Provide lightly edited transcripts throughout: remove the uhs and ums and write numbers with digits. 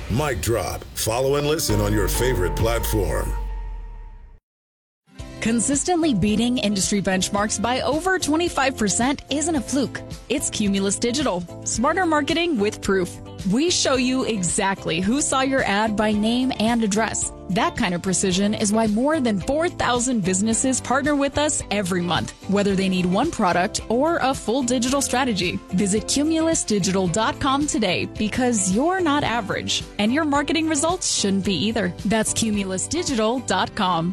Mic drop. Follow and listen on your favorite platform. Consistently beating industry benchmarks by over 25% isn't a fluke. It's Cumulus Digital. Smarter marketing with proof. We show you exactly who saw your ad by name and address. That kind of precision is why more than 4,000 businesses partner with us every month, whether they need one product or a full digital strategy. Visit cumulusdigital.com today because you're not average, and your marketing results shouldn't be either. That's cumulusdigital.com.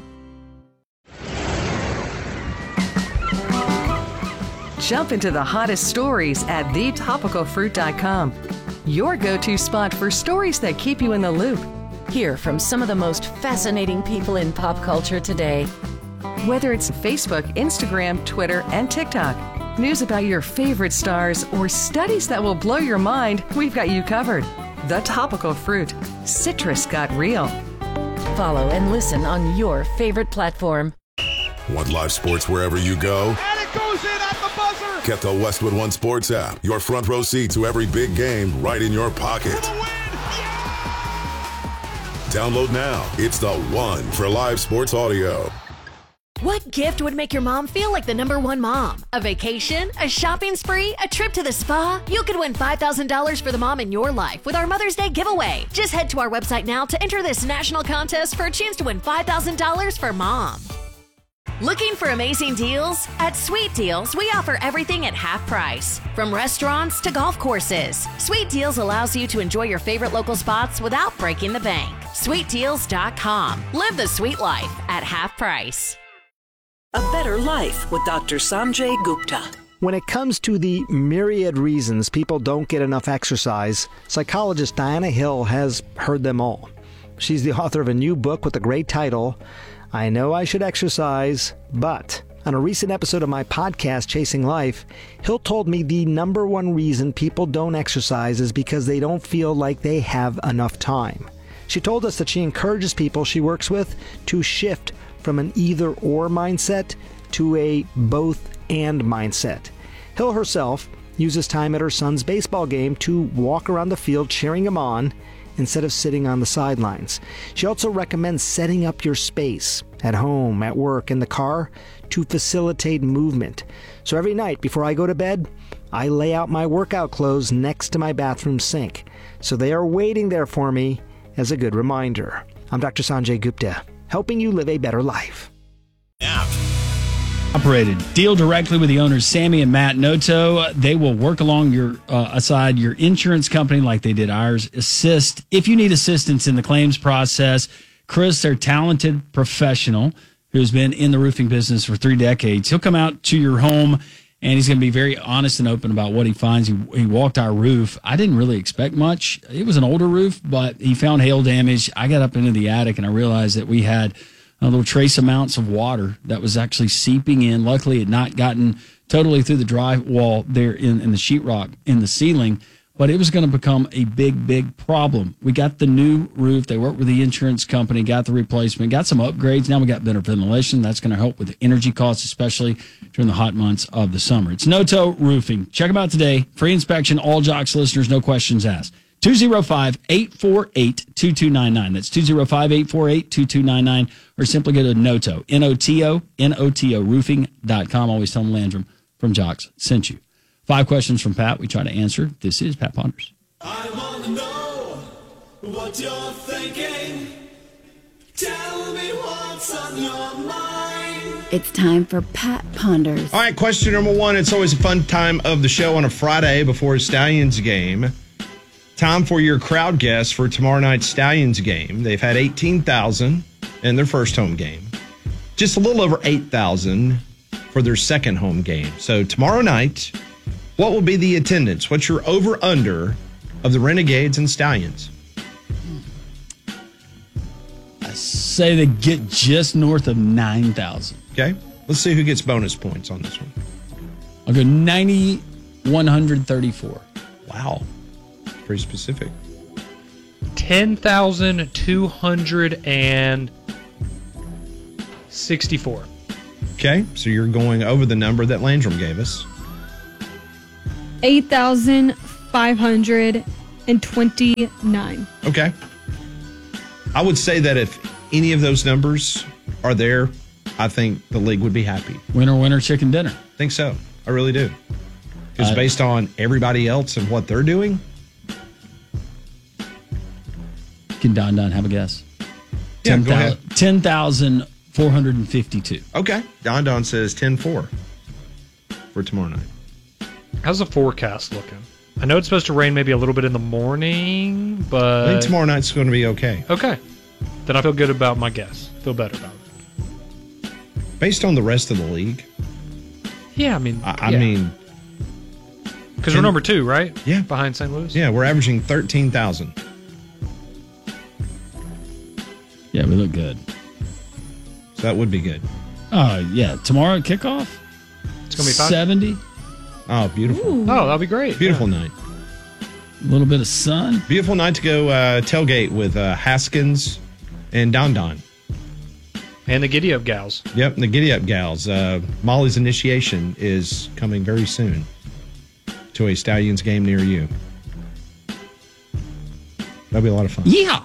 Jump into the hottest stories at thetopicalfruit.com. Your go-to spot for stories that keep you in the loop. Hear from some of the most fascinating people in pop culture today. Whether it's Facebook, Instagram, Twitter, and TikTok, news about your favorite stars, or studies that will blow your mind, we've got you covered. The Topical Fruit. Citrus got real. Follow and listen on your favorite platform. Want live sports wherever you go? And it goes in at the buzzer! Get the Westwood One Sports app. Your front row seat to every big game right in your pocket. For the win! Download now. It's the one for live sports audio. What gift would make your mom feel like the #1 mom? A vacation? A shopping spree? A trip to the spa? You could win $5,000 for the mom in your life with our Mother's Day giveaway. Just head to our website now to enter this national contest for a chance to win $5,000 for mom. Looking for amazing deals? At Sweet Deals, we offer everything at half price. From restaurants to golf courses, Sweet Deals allows you to enjoy your favorite local spots without breaking the bank. SweetDeals.com. Live the sweet life at half price. A Better Life with Dr. Sanjay Gupta. When it comes to the myriad reasons people don't get enough exercise, psychologist Diana Hill has heard them all. She's the author of a new book with a great title, I Know I Should Exercise, But. On a recent episode of my podcast, Chasing Life, Hill told me the #1 reason people don't exercise is because they don't feel like they have enough time. She told us that she encourages people she works with to shift from an either-or mindset to a both-and mindset. Hill herself uses time at her son's baseball game to walk around the field cheering him on instead of sitting on the sidelines. She also recommends setting up your space at home, at work, in the car to facilitate movement. So every night before I go to bed, I lay out my workout clothes next to my bathroom sink. So they are waiting there for me as a good reminder. I'm Dr. Sanjay Gupta, helping you live a better life. Operated. Deal directly with the owners, Sammy and Matt Noto. They will work along your aside your insurance company like they did ours. Assist if you need assistance in the claims process. Chris, their talented professional who's been in the roofing business for 3 decades, he'll come out to your home and he's going to be very honest and open about what he finds. He walked our roof. I didn't really expect much. It was an older roof, but he found hail damage. I got up into the attic and I realized that we had little trace amounts of water that was actually seeping in. Luckily, it had not gotten totally through the drywall there in the sheetrock in the ceiling, but it was going to become a big, big problem. We got the new roof. They worked with the insurance company, got the replacement, got some upgrades. Now we got better ventilation. That's going to help with the energy costs, especially during the hot months of the summer. It's Noto Roofing. Check them out today. Free inspection, all Jocks listeners, no questions asked. 205-848-2299. That's 205-848-2299. Or simply go to Noto, Noto roofing.com. Always tell them Landrum from Jocks sent you. 5 questions from Pat we try to answer. This is Pat Ponders. I want to know what you're thinking. Tell me what's on your mind. It's time for Pat Ponders. All right, question number 1. It's always a fun time of the show on a Friday before a Stallions game. Time for your crowd guess for tomorrow night's Stallions game. They've had 18,000 in their first home game. Just a little over 8,000 for their second home game. So tomorrow night, what will be the attendance? What's your over-under of the Renegades and Stallions? I say they get just north of 9,000. Okay. Let's see who gets bonus points on this one. I'll go 9,134. Wow. Pretty specific. 10,264. Okay, so you're going over the number that Landrum gave us. 8,500 and 29. Okay. I would say that if any of those numbers are there, I think the league would be happy. Winner, chicken dinner. I think so. I really do. Because based on everybody else and what they're doing. Can Don have a guess? Yeah, go ahead. 10,452. Okay. Don says 10-4 for tomorrow night. How's the forecast looking? I know it's supposed to rain maybe a little bit in the morning, but I think tomorrow night's going to be okay. Okay. Then I feel good about my guess. Feel better about it. Based on the rest of the league? Yeah, I mean... I mean... Because we're number 2, right? Yeah. Behind St. Louis? Yeah, we're averaging 13,000. Yeah, we look good. So that would be good. Yeah. Tomorrow kickoff? It's going to be 5? 70. Oh, beautiful. Ooh. Oh, that'll be great. Beautiful night. A little bit of sun. Beautiful night to go tailgate with Haskins and Don. And the Giddy Up Gals. Yep, and the Giddy Up Gals. Molly's initiation is coming very soon to a Stallions game near you. That'll be a lot of fun. Yeah.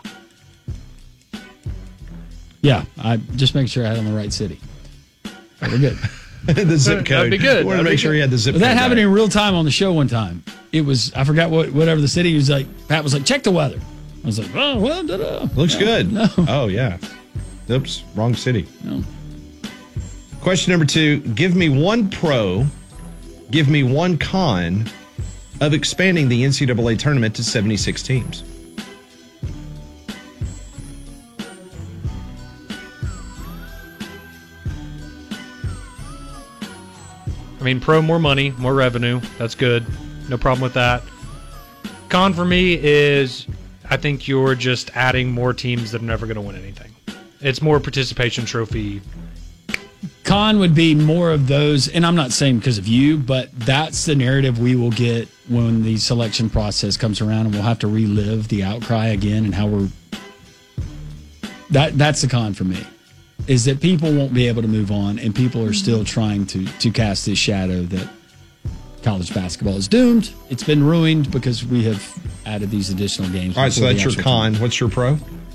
Yeah, I just make sure I had on the right city. We're good. The zip code. That'd be good. We want to make sure he had the zip code. That happened right. in real time on the show one time. It was, I forgot whatever the city was like. Pat was like, check the weather. I was like, oh, well, Looks good. No. Oh, yeah. Oops, wrong city. No. Question number 2. Give me one pro, give me one con of expanding the NCAA tournament to 76 teams. I mean, pro, more money, more revenue. That's good. No problem with that. Con for me is I think you're just adding more teams that are never going to win anything. It's more participation trophy. Con would be more of those, and I'm not saying because of you, but that's the narrative we will get when the selection process comes around, and we'll have to relive the outcry again and how we're... That's the con for me, is that people won't be able to move on, and people are still trying to cast this shadow that college basketball is doomed. It's been ruined because we have added these additional games. All right, so that's your con. What's your pro?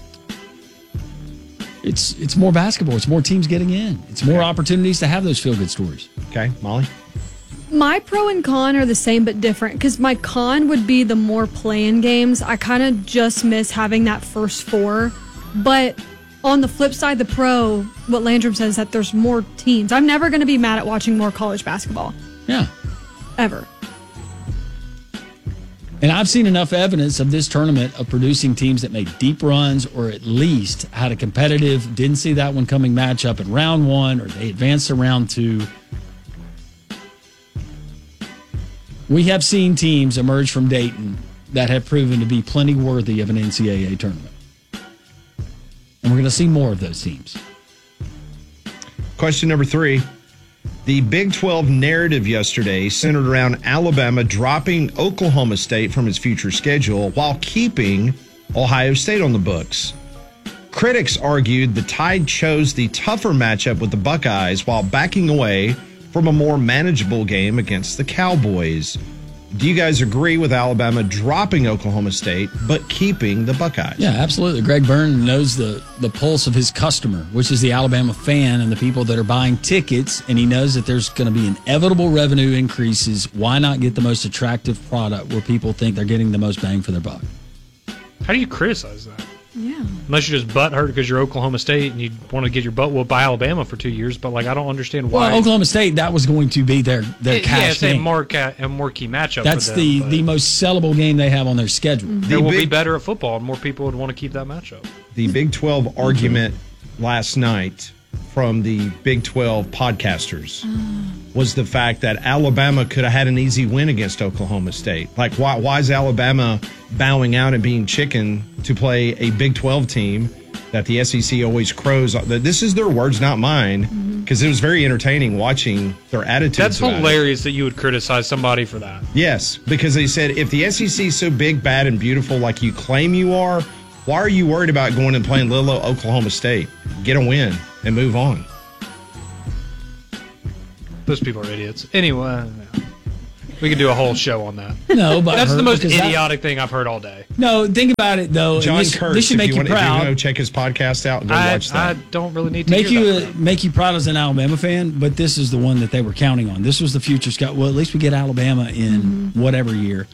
It's more basketball. It's more teams getting in. It's more opportunities to have those feel-good stories. Okay, Molly? My pro and con are the same but different, because my con would be the more play-in games. I kind of just miss having that first 4. But on the flip side, the pro, what Landrum says, that there's more teams. I'm never going to be mad at watching more college basketball. Yeah. Ever. And I've seen enough evidence of this tournament of producing teams that made deep runs or at least had a competitive, didn't see that one coming matchup in round 1 or they advanced to round 2. We have seen teams emerge from Dayton that have proven to be plenty worthy of an NCAA tournament. And we're going to see more of those teams. Question number 3. The Big 12 narrative yesterday centered around Alabama dropping Oklahoma State from its future schedule while keeping Ohio State on the books. Critics argued the Tide chose the tougher matchup with the Buckeyes while backing away from a more manageable game against the Cowboys. Do you guys agree with Alabama dropping Oklahoma State but keeping the Buckeyes? Yeah, absolutely. Greg Byrne knows the pulse of his customer, which is the Alabama fan and the people that are buying tickets, and he knows that there's going to be inevitable revenue increases. Why not get the most attractive product where people think they're getting the most bang for their buck? How do you criticize that? Yeah. Unless you're just butthurt because you're Oklahoma State and you want to get your butt whooped by Alabama for 2 years, but I don't understand why. Well, Oklahoma State, that was going to be their cash it's game. a marquee matchup. That's for them, the most sellable game they have on their schedule. They will be better at football, and more people would want to keep that matchup. The Big 12 argument last night from the Big 12 podcasters was the fact that Alabama could have had an easy win against Oklahoma State. Why is Alabama bowing out and being chicken to play a Big 12 team that the SEC always crows? This is their words, not mine, because it was very entertaining watching their attitudes. That's hilarious that you would criticize somebody for that. Yes, because they said, if the SEC is so big, bad, and beautiful like you claim you are, why are you worried about going and playing little Oklahoma State? Get a win and move on. Those people are idiots. Anyway. We could do a whole show on that. No, but that's the most idiotic thing I've heard all day. No, think about it though. John this should make you proud. If you want to check his podcast out, go watch that. I don't really need to make you proud as an Alabama fan, but this is the one that they were counting on. This was the future Scott. Well, at least we get Alabama in whatever year.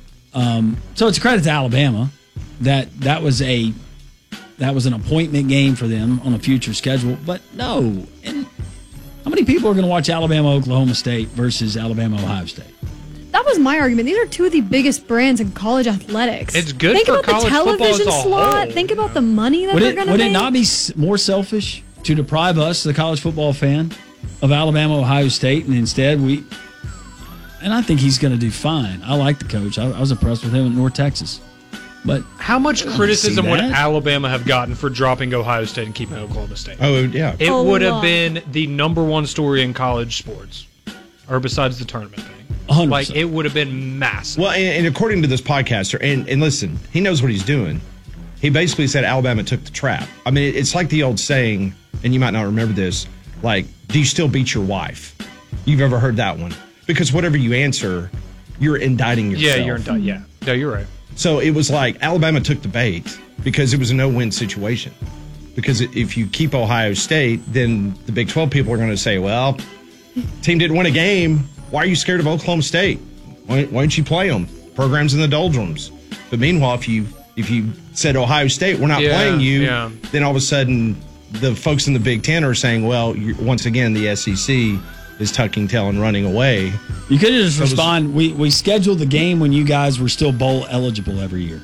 So it's a credit to Alabama that was an appointment game for them on a future schedule. But no, and how many people are going to watch Alabama Oklahoma State versus Alabama Ohio State? That was my argument. These are two of the biggest brands in college athletics. It's good Think for about college the television football as a slot. whole. Think about the money that they're going to make. Would it not be more selfish to deprive us, the college football fan, of Alabama Ohio State, and instead and I think he's going to do fine. I like the coach. I was impressed with him at North Texas. But how much criticism would Alabama have gotten for dropping Ohio State and keeping Oklahoma State? Oh, yeah. It would have been the number one story in college sports, or besides the tournament thing. 100%. Like, it would have been massive. Well, and according to this podcaster, and listen, he knows what he's doing. He basically said Alabama took the trap. I mean, it's like the old saying, and you might not remember this, like, do you still beat your wife? You've ever heard that one? Because whatever you answer, you're indicting yourself. Yeah, you're indicting. Yeah. No, you're right. So it was like Alabama took the bait because it was a no-win situation. Because if you keep Ohio State, then the Big 12 people are going to say, well, team didn't win a game. Why are you scared of Oklahoma State? Why don't you play them? Program's in the doldrums. But meanwhile, if you said Ohio State, we're not playing you, then all of a sudden the folks in the Big Ten are saying, well, once again, the SEC is tucking tail and running away. You could just respond, we scheduled the game when you guys were still bowl eligible every year.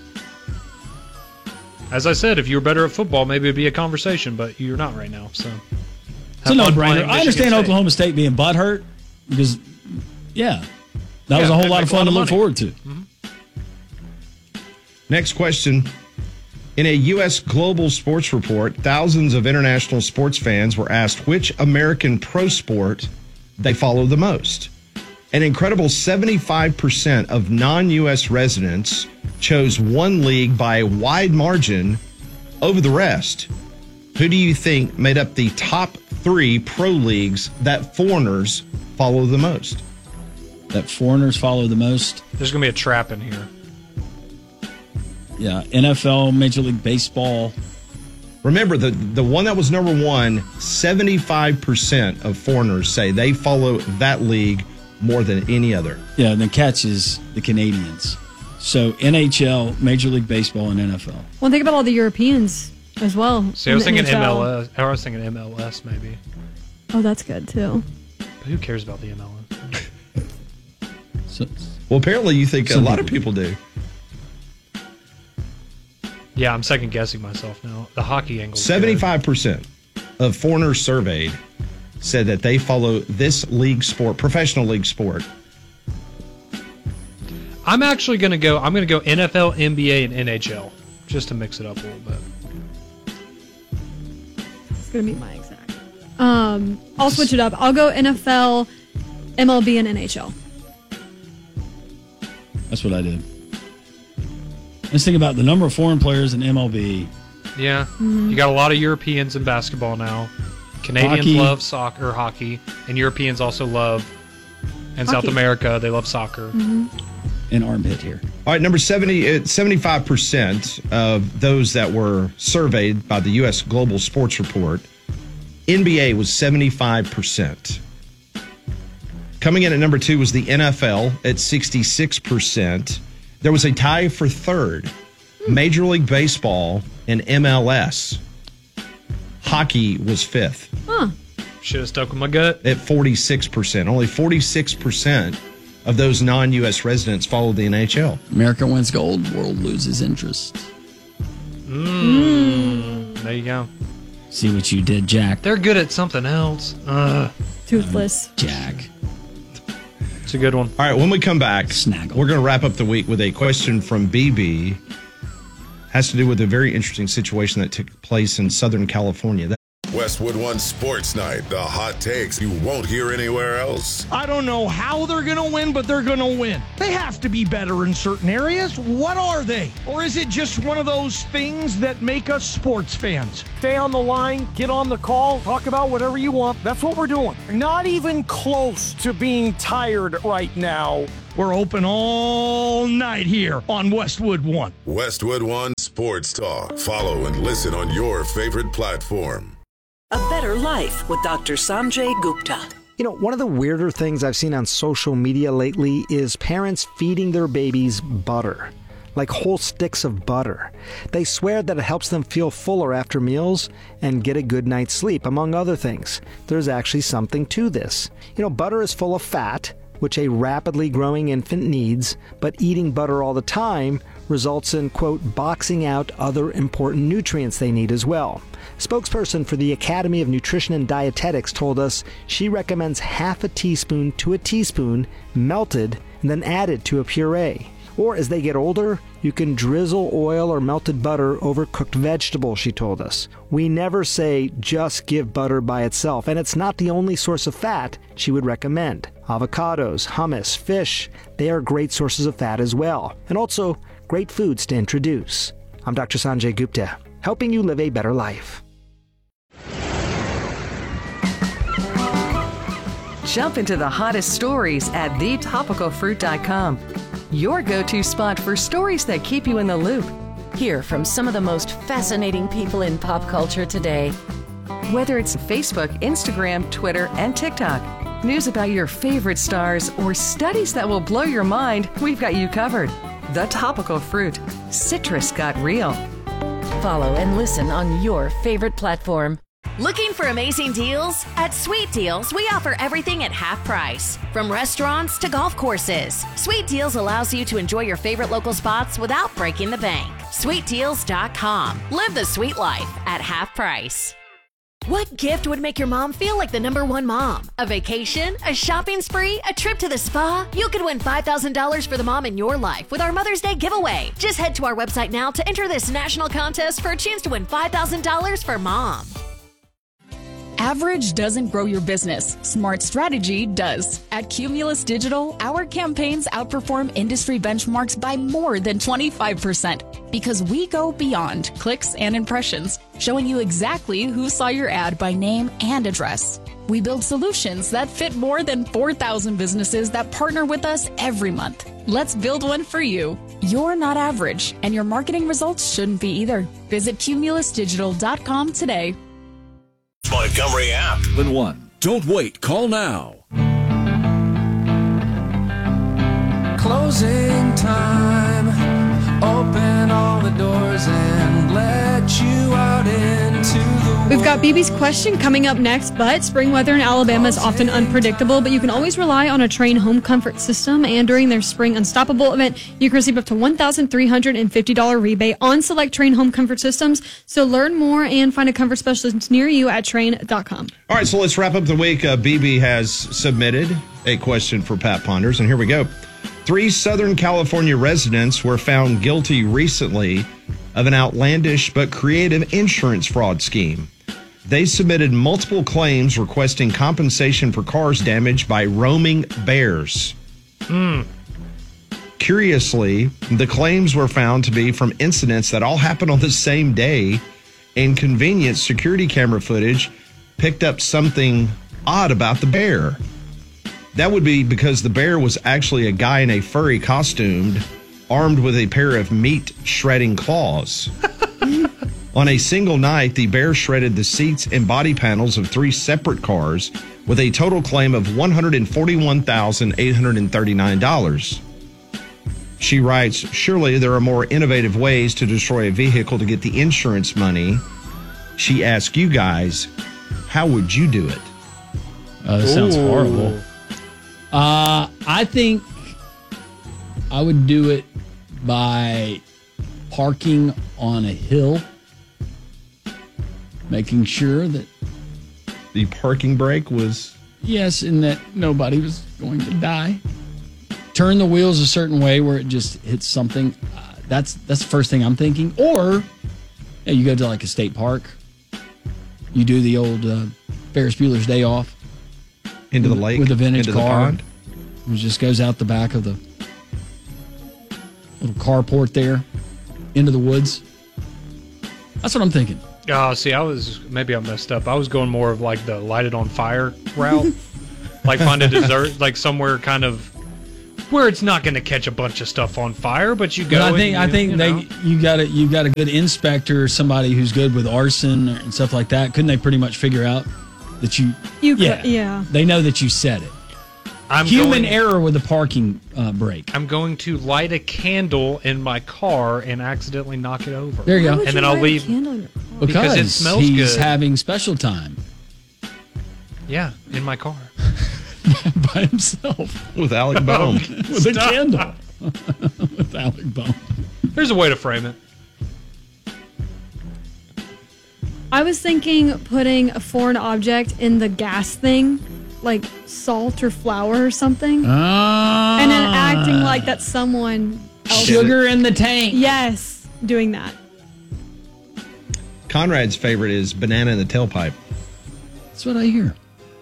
As I said, if you were better at football, maybe it'd be a conversation, but you're not right now. So it's a no-brainer. I understand Oklahoma State being butthurt because, that was a whole lot of fun to look forward to. Mm-hmm. Next question. In a U.S. Global Sports Report, thousands of international sports fans were asked which American pro sport they follow the most. An incredible 75% of non-U.S. residents chose one league by a wide margin over the rest. Who do you think made up the top 3 pro leagues that foreigners follow the most? That foreigners follow the most? There's going to be a trap in here. Yeah, NFL, Major League Baseball. Remember, the one that was number 1, 75% of foreigners say they follow that league more than any other. Yeah, and the catch is the Canadians. So NHL, Major League Baseball, and NFL. Well, think about all the Europeans as well. See, I was thinking MLS. I was thinking MLS maybe. Oh, that's good too. But who cares about the MLS? Well, apparently you think a lot of people do. Yeah, I'm second guessing myself now. The hockey angle. 75% of foreigners surveyed said that they follow this league sport, professional league sport. I'm actually going to go. I'm going to go NFL, NBA, and NHL just to mix it up a little bit. It's going to be my exact. I'll switch it up. I'll go NFL, MLB, and NHL. That's what I did. Let's think about the number of foreign players in MLB. Yeah, you got a lot of Europeans in basketball now. Canadians love soccer, hockey, and Europeans also love. In South America, they love soccer. An armpit here. All right, number 75% of those that were surveyed by the U.S. Global Sports Report, NBA was 75%. Coming in at number 2 was the NFL at 66%. There was a tie for third, Major League Baseball and MLS. Hockey was 5th. Huh. Should have stuck with my gut. At 46%. Only 46% of those non-U.S. residents follow the NHL. America wins gold, world loses interest. There you go. See what you did, Jack. They're good at something else. Toothless. Jack. It's a good one. All right, when we come back, Snaggle. We're going to wrap up the week with a question from BB. Has to do with a very interesting situation that took place in Southern California. Westwood One Sports Night. The hot takes you won't hear anywhere else. I don't know how they're going to win, but they're going to win. They have to be better in certain areas. What are they? Or is it just one of those things that make us sports fans? Stay on the line, get on the call, talk about whatever you want. That's what we're doing. Not even close to being tired right now We're open all night here on Westwood One. Westwood One Sports Talk. Follow and listen on your favorite platform. A Better Life with Dr. Sanjay Gupta. You know, one of the weirder things I've seen on social media lately is parents feeding their babies butter, like whole sticks of butter. They swear that it helps them feel fuller after meals and get a good night's sleep, among other things. There's actually something to this. You know, butter is full of fat, which a rapidly growing infant needs, but eating butter all the time results in, quote, boxing out other important nutrients they need as well. Spokesperson for the Academy of Nutrition and Dietetics told us she recommends half a teaspoon to a teaspoon melted and then added to a puree. Or as they get older, you can drizzle oil or melted butter over cooked vegetables, she told us. We never say just give butter by itself, and it's not the only source of fat she would recommend. Avocados, hummus, fish, they are great sources of fat as well, and also great foods to introduce. I'm Dr. Sanjay Gupta, helping you live a better life. Jump into the hottest stories at thetopicalfruit.com. Your go-to spot for stories that keep you in the loop. Hear from some of the most fascinating people in pop culture today. Whether it's Facebook, Instagram, Twitter, and TikTok, news about your favorite stars, or studies that will blow your mind, we've got you covered. The Topical Fruit. Citrus got real. Follow and listen on your favorite platform. Looking for amazing deals? At Sweet Deals, we offer everything at half price. From restaurants to golf courses, Sweet Deals allows you to enjoy your favorite local spots without breaking the bank. SweetDeals.com. Live the sweet life at half price. What gift would make your mom feel like the #1 mom? A vacation? A shopping spree? A trip to the spa? You could win $5,000 for the mom in your life with our Mother's Day giveaway. Just head to our website now to enter this national contest for a chance to win $5,000 for mom. Average doesn't grow your business. Smart strategy does. At Cumulus Digital, our campaigns outperform industry benchmarks by more than 25% because we go beyond clicks and impressions, showing you exactly who saw your ad by name and address. We build solutions that fit more than 4,000 businesses that partner with us every month. Let's build one for you. You're not average, and your marketing results shouldn't be either. Visit cumulusdigital.com today. Montgomery app. 1. Don't wait. Call now. Closing time. Open all the doors and let you out into the We've got BB's question coming up next, but spring weather in Alabama is often unpredictable, but you can always rely on a Trane home comfort system, and during their Spring Unstoppable event, you can receive up to $1,350 rebate on select Trane home comfort systems. So learn more and find a comfort specialist near you at Trane.com. All right, so let's wrap up the week. BB has submitted a question for Pat Ponders, and here we go. 3 Southern California residents were found guilty recently of an outlandish but creative insurance fraud scheme. They submitted multiple claims requesting compensation for cars damaged by roaming bears. Curiously, the claims were found to be from incidents that all happened on the same day, and convenient security camera footage picked up something odd about the bear. That would be because the bear was actually a guy in a furry costume, armed with a pair of meat-shredding claws. On a single night, the bear shredded the seats and body panels of 3 separate cars with a total claim of $141,839. She writes, surely there are more innovative ways to destroy a vehicle to get the insurance money. She asks you guys, how would you do it? That sounds horrible. I think I would do it by parking on a hill, making sure that the parking brake was... Yes, and that nobody was going to die. Turn the wheels a certain way where it just hits something. That's the first thing I'm thinking. Or you go to like a state park. You do the old Ferris Bueller's Day Off. Into the lake? With a vintage into car. The pond? It just goes out the back of the little carport there into the woods. That's what I'm thinking. See, I messed up. I was going more of like the light it on fire route. Like find a desert, like somewhere kind of where it's not going to catch a bunch of stuff on fire, but you go. But I think you got a good inspector, somebody who's good with arson and stuff like that. Couldn't they pretty much figure out that yeah. They know that you said it. Human error with the parking brake. I'm going to light a candle in my car and accidentally knock it over. There you go. And then I'll leave because it smells good. He's having special time. Yeah, in my car. By himself. With Alec Bohm. With a candle. With Alec Bohm. There's a way to frame it. I was thinking putting a foreign object in the gas thing, like salt or flour or something. And then acting like that's someone else. Sugar in the tank. Yes, doing that. Conrad's favorite is banana in the tailpipe. That's what I hear.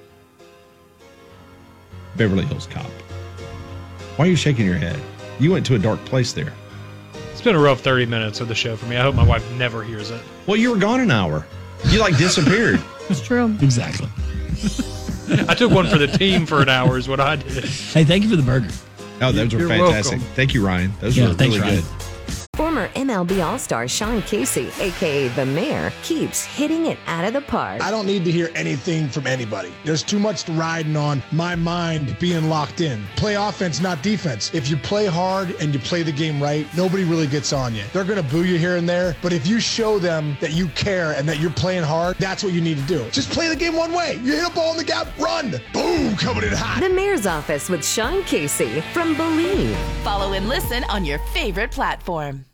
Beverly Hills Cop. Why are you shaking your head? You went to a dark place there. It's been a rough 30 minutes of the show for me. I hope my wife never hears it. Well, you were gone an hour. You disappeared. It's true. Exactly. I took one for the team for an hour is what I did. Hey, thank you for the burger. Oh, those were fantastic. Welcome. Thank you, Ryan. Those were thanks, really Ryan. good. Former MLB All-Star Sean Casey, a.k.a. The Mayor, keeps hitting it out of the park. I don't need to hear anything from anybody. There's too much riding on my mind being locked in. Play offense, not defense. If you play hard and you play the game right, nobody really gets on you. They're going to boo you here and there, but if you show them that you care and that you're playing hard, that's what you need to do. Just play the game one way. You hit a ball in the gap, run. Boom, coming in hot. The Mayor's Office with Sean Casey from Believe. Follow and listen on your favorite platform.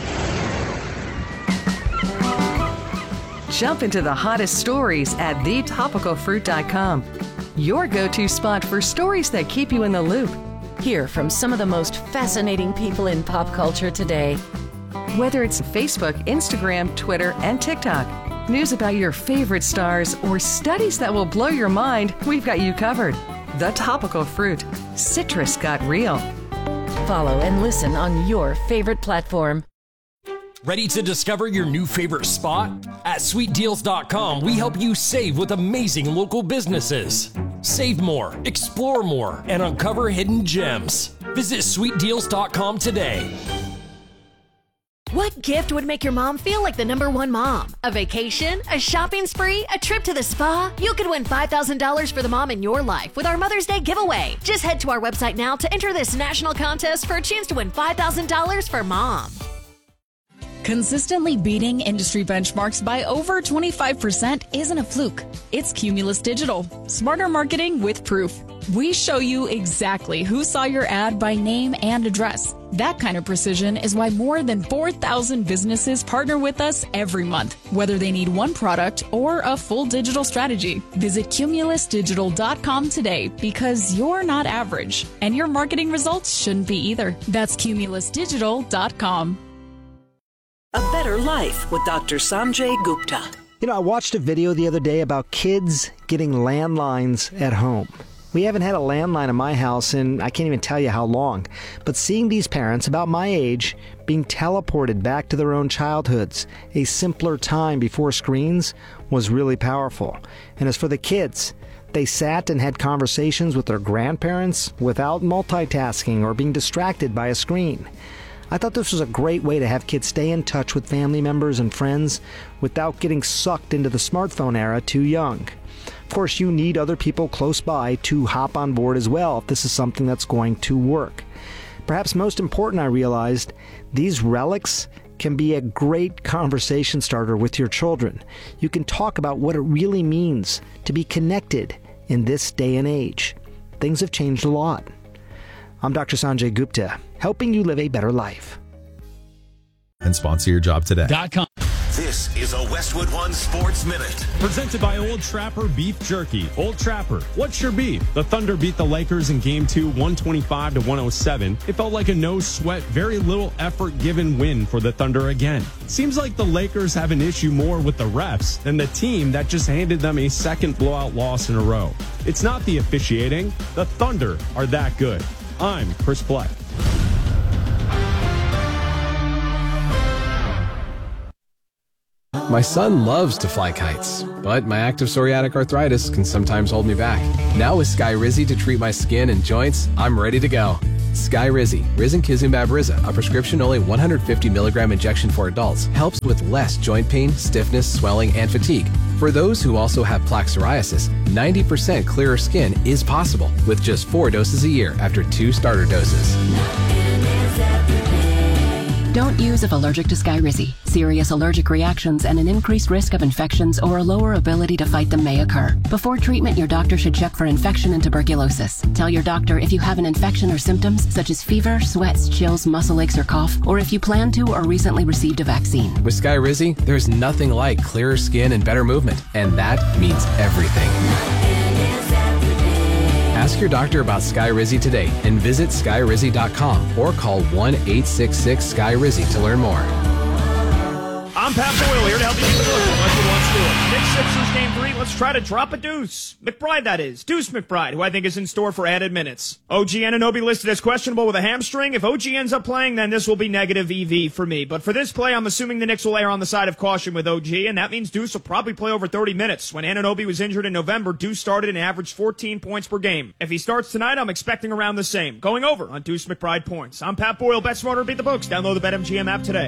Jump into the hottest stories at thetopicalfruit.com. Your go-to spot for stories that keep you in the loop. Hear from some of the most fascinating people in pop culture today. Whether it's Facebook, Instagram, Twitter, and TikTok, news about your favorite stars, or studies that will blow your mind, we've got you covered. The Topical Fruit. Citrus got real. Follow and listen on your favorite platform. Ready to discover your new favorite spot? At sweetdeals.com, we help you save with amazing local businesses. Save more, explore more, and uncover hidden gems. Visit sweetdeals.com today. What gift would make your mom feel like the #1 mom? A vacation? A shopping spree? A trip to the spa? You could win $5,000 for the mom in your life with our Mother's Day giveaway. Just head to our website now to enter this national contest for a chance to win $5,000 for mom. Consistently beating industry benchmarks by over 25% isn't a fluke. It's Cumulus Digital. Smarter marketing with proof. We show you exactly who saw your ad by name and address. That kind of precision is why more than 4,000 businesses partner with us every month, whether they need one product or a full digital strategy. Visit cumulusdigital.com today because you're not average, and your marketing results shouldn't be either. That's cumulusdigital.com. A Better Life with Dr. Sanjay Gupta. You know, I watched a video the other day about kids getting landlines at home. We haven't had a landline in my house in I can't even tell you how long. But seeing these parents about my age being teleported back to their own childhoods, a simpler time before screens, was really powerful. And as for the kids, they sat and had conversations with their grandparents without multitasking or being distracted by a screen. I thought this was a great way to have kids stay in touch with family members and friends without getting sucked into the smartphone era too young. Of course, you need other people close by to hop on board as well if this is something that's going to work. Perhaps most important, I realized, these relics can be a great conversation starter with your children. You can talk about what it really means to be connected in this day and age. Things have changed a lot. I'm Dr. Sanjay Gupta, helping you live a better life. And sponsor your job today. .com. This is a Westwood One Sports Minute. Presented by Old Trapper Beef Jerky. Old Trapper, what's your beef? The Thunder beat the Lakers in Game 2, 125-107. It felt like a no-sweat, very little effort given win for the Thunder again. Seems like the Lakers have an issue more with the refs than the team that just handed them a second blowout loss in a row. It's not the officiating. The Thunder are that good. I'm Chris Black. My son loves to fly kites, but my active psoriatic arthritis can sometimes hold me back. Now with Skyrizi to treat my skin and joints, I'm ready to go. Skyrizi, risankizumab Riza, a prescription-only 150 milligram injection for adults, helps with less joint pain, stiffness, swelling, and fatigue. For those who also have plaque psoriasis, 90% clearer skin is possible with just 4 doses a year after 2 starter doses. Don't use if allergic to Skyrizi. Serious allergic reactions and an increased risk of infections or a lower ability to fight them may occur. Before treatment, your doctor should check for infection and tuberculosis. Tell your doctor if you have an infection or symptoms such as fever, sweats, chills, muscle aches, or cough, or if you plan to or recently received a vaccine. With Skyrizi, there's nothing like clearer skin and better movement, and that means everything. Ask your doctor about Skyrizi today and visit skyrizi.com or call 1-866-SKY-RIZZI to learn more. I'm Pat Boyle here to help you keep it looking like you want to do it. Knicks Sixers game 3. Let's try to drop a deuce. McBride, that is. Deuce McBride, who I think is in store for added minutes. OG Anunoby listed as questionable with a hamstring. If OG ends up playing, then this will be negative EV for me. But for this play, I'm assuming the Knicks will err on the side of caution with OG, and that means Deuce will probably play over 30 minutes. When Anunoby was injured in November, Deuce started and averaged 14 points per game. If he starts tonight, I'm expecting around the same. Going over on Deuce McBride points. I'm Pat Boyle. Bet smarter, beat the books. Download the BetMGM app today.